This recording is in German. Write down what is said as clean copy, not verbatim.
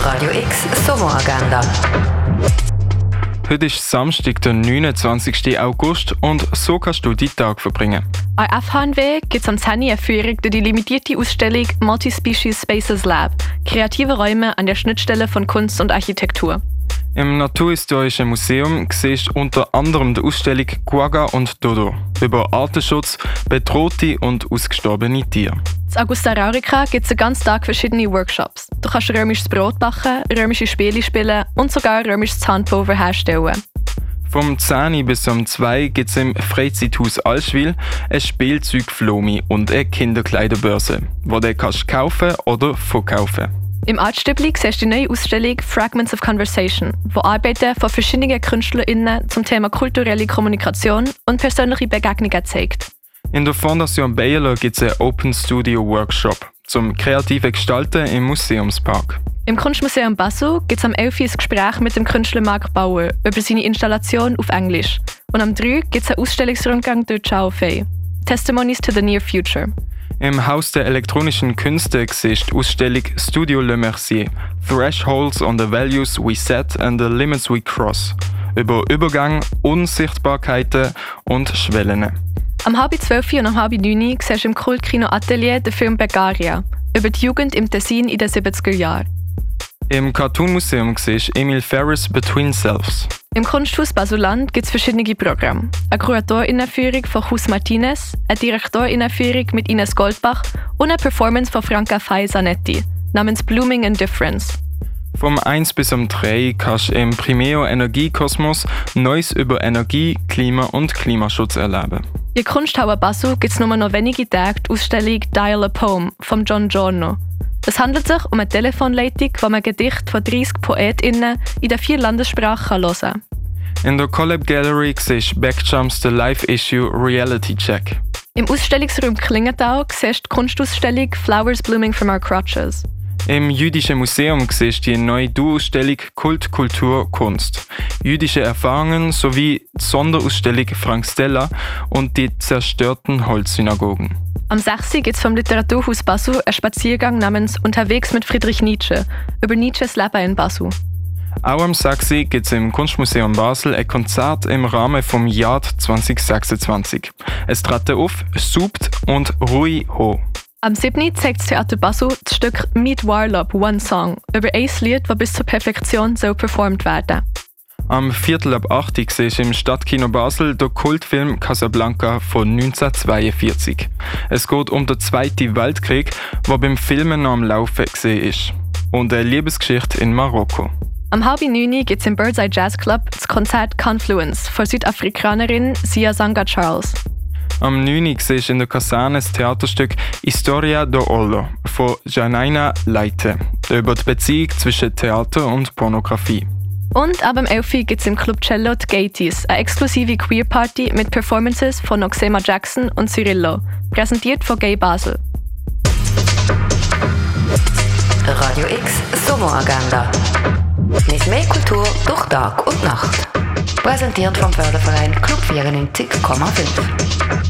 Radio X Sommeragenda. Heute ist Samstag, der 29. August und so kannst du deinen Tag verbringen. An FHNW gibt es am 10. eine Führung durch die limitierte Ausstellung Multispecies Spaces Lab – kreative Räume an der Schnittstelle von Kunst und Architektur. Im Naturhistorischen Museum siehst du unter anderem die Ausstellung Quagga und Dodo über Artenschutz, bedrohte und ausgestorbene Tiere. In Augusta Raurica gibt es den ganzen Tag verschiedene Workshops. Du kannst römisches Brot backen, römische Spiele spielen und sogar römisches Zahnpulver herstellen. Vom 10 bis um 2 gibt es im Freizeithaus Allschwil ein Spielzeugflomi und eine Kinderkleiderbörse, wo du kannst kaufen oder verkaufen. Im Artstübli siehst du die neue Ausstellung Fragments of Conversation, wo Arbeiten von verschiedenen KünstlerInnen zum Thema kulturelle Kommunikation und persönliche Begegnungen zeigt. In der Fondation Bayerler gibt es einen Open Studio Workshop zum kreativen Gestalten im Museumspark. Im Kunstmuseum Basel gibt es am 11. ein Gespräch mit dem Künstler Marc Bauer über seine Installation auf Englisch. Und am 3. gibt es einen Ausstellungsrundgang durch Chao Fei. Testimonies to the Near Future. Im Haus der elektronischen Künste siehst die Ausstellung Studio Le Mercier – Thresholds on the Values We Set and the Limits We Cross über Übergang, Unsichtbarkeiten und Schwellen. Am 11:30 und am 9:30 siehst du im Kultkino Atelier den Film Begaria über die Jugend im Tessin in den 70er Jahren. Im Cartoon Museum siehst du Emil Ferris Between Selves. Im Kunsthaus Basuland gibt es verschiedene Programme. Eine Kuratorinnenführung von Jus Martinez, eine Direktorinnenführung mit Ines Goldbach und eine Performance von Franca Fay Zanetti namens Blooming in Difference. Vom 1 bis um 3 kannst du im Primeo Energiekosmos Neues über Energie, Klima und Klimaschutz erleben. In der Kunsthalle Basel gibt es nur noch wenige Tage die Ausstellung Dial a Poem von John Giorno. Es handelt sich um eine Telefonleitung, wo man Gedichte von 30 PoetInnen in den 4 Landessprachen hören kann. In der Collab Gallery siehst du Backjumps The Live-Issue Reality Check. Im Ausstellungsraum Klingenthal siehst du die Kunstausstellung Flowers Blooming from Our Crotches. Im Jüdischen Museum siehst du die neue Duo-Ausstellung Kult, Kultur, Kunst. Jüdische Erfahrungen sowie die Sonderausstellung Frank Stella und die zerstörten Holzsynagogen. Am 6. gibt es vom Literaturhaus Basel einen Spaziergang namens Unterwegs mit Friedrich Nietzsche über Nietzsches Leben in Basel. Auch am 6. gibt es im Kunstmuseum Basel ein Konzert im Rahmen vom Jahr 2026. Es treten auf Subt und Rui Ho. Am 7. zeigt das Theater Basel das Stück Meet Warlop One Song über ein Lied, das bis zur Perfektion soll performt werden. Am 7:45 siehst du im Stadtkino Basel den Kultfilm Casablanca von 1942. Es geht um den Zweiten Weltkrieg, der beim Filmen noch am Laufen gesehen ist. Und eine Liebesgeschichte in Marokko. Am 8:30 gibt es im Birdseye Jazz Club das Konzert Confluence von Südafrikanerin Sia Zanga Charles. Am 9. siehst du in der Kaserne das Theaterstück Historia do Ollo von Janaina Leite über die Beziehung zwischen Theater und Pornografie. Und ab dem 11. gibt es im Club Cello die Gaties, eine exklusive Queer-Party mit Performances von Noxema Jackson und Cyrillo, präsentiert von Gay Basel. Radio X Sommeragenda. Nicht mehr Kultur durch Tag und Nacht. Präsentiert vom Förderverein Club 94,5.